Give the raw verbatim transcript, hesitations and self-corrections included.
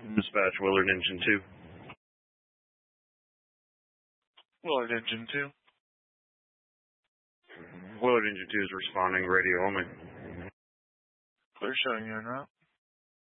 Dispatch, Willard Engine two. Willard Engine two. Willard Engine two is responding, radio only. Clear showing you en route.